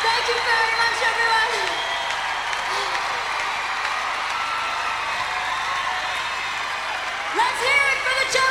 Thank you very much, everyone. Let's hear it for the